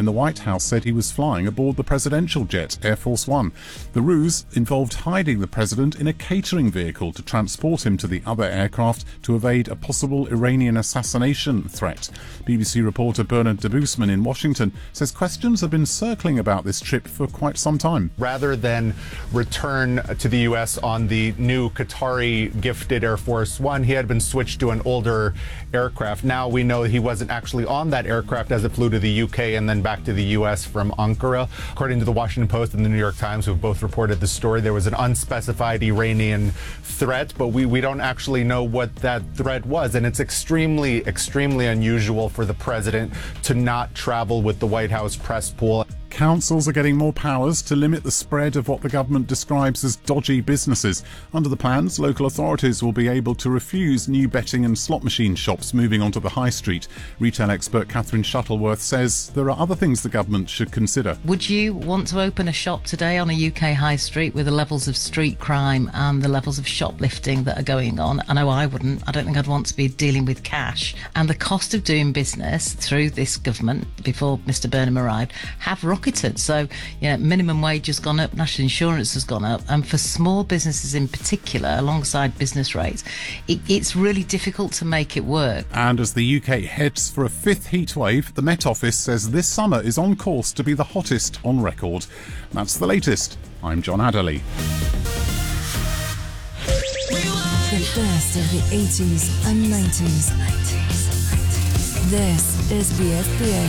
when the White House said he was flying aboard the presidential jet, Air Force One. The ruse involved hiding the president in a catering vehicle to transport him to the other aircraft to evade a possible Iranian assassination threat. BBC reporter Bernard Debusman in Washington says questions have been circling about this trip for quite some time. Rather than return to the U.S. on the new Qatari-gifted Air Force One, he had been switched to an older aircraft. Now we know he wasn't actually on that aircraft as it flew to the U.K. and then back to the U.S. from Ankara. According to the Washington Post and the New York Times, who've both reported the story, there was an unspecified Iranian threat, but we don't actually know what that threat was. And it's extremely unusual for the president to not travel with the White House press pool. Councils are getting more powers to limit the spread of what the government describes as dodgy businesses. Under the plans, local authorities will be able to refuse new betting and slot machine shops moving onto the high street. Retail expert Catherine Shuttleworth says there are other things the government should consider. Would you want to open a shop today on a UK high street with the levels of street crime and the levels of shoplifting that are going on? I know I wouldn't. I don't think I'd want to be dealing with cash. And the cost of doing business through this government, before Mr Burnham arrived, have rocketed. So, minimum wage has gone up, national insurance has gone up, and for small businesses in particular, alongside business rates, it's really difficult to make it work. And as the UK heads for a fifth heat wave, the Met Office says this summer is on course to be the hottest on record. That's the latest. I'm John Adderley. The best of the 80s and 90s. This is BFBA.